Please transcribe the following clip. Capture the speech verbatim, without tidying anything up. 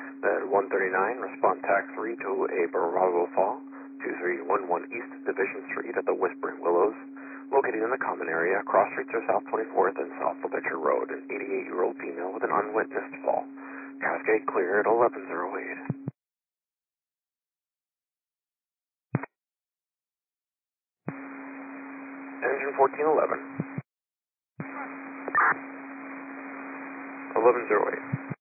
Then one thirty-nine, respond tac three to a Bravo Fall, two three one one East Division Street at the Whispering Willows, located in the common area. Cross streets are South twenty-fourth and South Fletcher Road. An eighty-eight-year-old female with an unwitnessed fall. Cascade clear at eleven oh eight. Engine fourteen eleven. eleven oh eight.